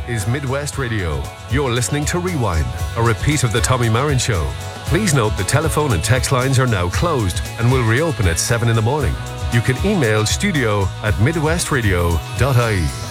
is Midwest Radio. You're listening to Rewind, a repeat of the Tommy Marin Show. Please note the telephone and text lines are now closed and will reopen at 7 in the morning. You can email studio@midwestradio.ie.